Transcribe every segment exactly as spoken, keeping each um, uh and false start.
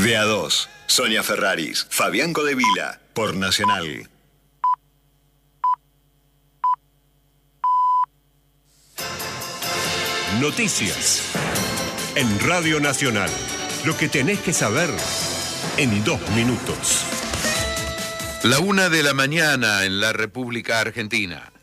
De A dos, Sonia Ferraris, Fabián Codevila, por Nacional. Noticias en Radio Nacional. Lo que tenés que saber en dos minutos. La una de la mañana en la República Argentina.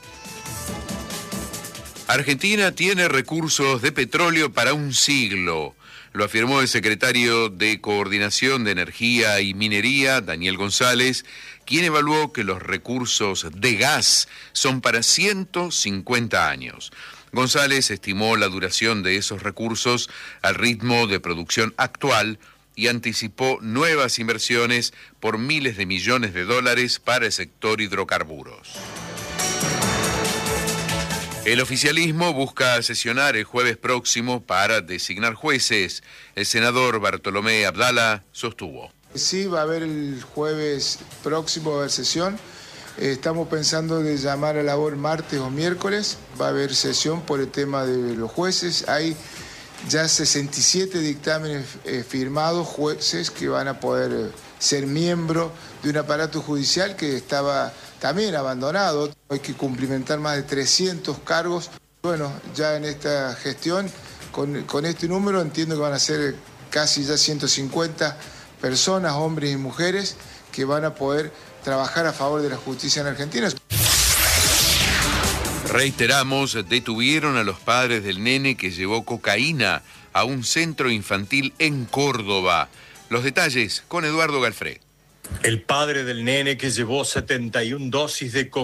Argentina tiene recursos de petróleo para un siglo. Lo afirmó el secretario de Coordinación de Energía y Minería, Daniel González, quien evaluó que los recursos de gas son para ciento cincuenta años. González estimó la duración de esos recursos al ritmo de producción actual y anticipó nuevas inversiones por miles de millones de dólares para el sector hidrocarburos. El oficialismo busca sesionar el jueves próximo para designar jueces. El senador Bartolomé Abdala sostuvo. Sí, va a haber el jueves próximo, va a haber sesión. Eh, estamos pensando de llamar a labor martes o miércoles. Va a haber sesión por el tema de los jueces. Hay ya sesenta y siete dictámenes eh, firmados, jueces que van a poder eh, ser miembros de un aparato judicial que estaba también abandonado. Hay que cumplimentar más de trescientos cargos. Bueno, ya en esta gestión, con, con este número, entiendo que van a ser casi ya ciento cincuenta personas, hombres y mujeres, que van a poder trabajar a favor de la justicia en Argentina. Reiteramos, detuvieron a los padres del nene que llevó cocaína a un centro infantil en Córdoba. Los detalles con Eduardo Galfré. El padre del nene que llevó setenta y una dosis de cocaína